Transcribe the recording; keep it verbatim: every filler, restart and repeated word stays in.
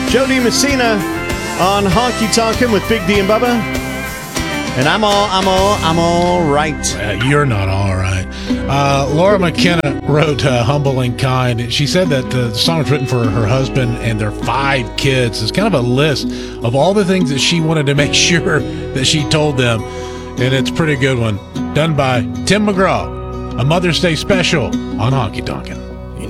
Joe D. Messina on Honky Tonkin' with Big D and Bubba. And I'm all, I'm all, I'm all right. Uh, you're not all right. Uh, Laura McKenna wrote uh, Humble and Kind. She said that the song was written for her husband and their five kids. It's kind of a list of all the things that she wanted to make sure that she told them. And it's a pretty good one. Done by Tim McGraw. A Mother's Day special on Honky Tonkin'.